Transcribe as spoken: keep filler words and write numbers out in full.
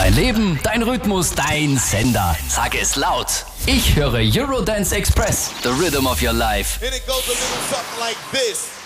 Dein Leben, dein Rhythmus, dein Sender. Sag es laut. Ich höre Eurodance Express, the rhythm of your life. And it goes a little something like this.